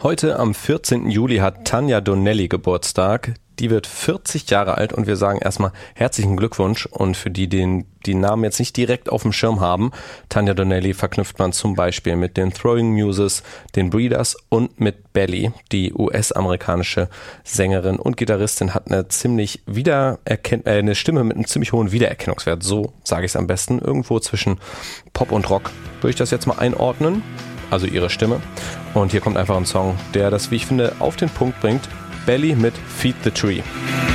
Heute am 14. Juli hat Tania Donelly Geburtstag. Die wird 40 Jahre alt und wir sagen erstmal herzlichen Glückwunsch. Und für die die Namen jetzt nicht direkt auf dem Schirm haben, Tania Donelly verknüpft man zum Beispiel mit den Throwing Muses, den Breeders und mit Belly. Die US-amerikanische Sängerin und Gitarristin hat eine eine Stimme mit einem ziemlich hohen Wiedererkennungswert. So sage ich es am besten. Irgendwo zwischen Pop und Rock würde ich das jetzt mal einordnen. Also ihre Stimme. Und hier kommt einfach ein Song, der das, wie ich finde, auf den Punkt bringt. Belly mit Feed the Tree.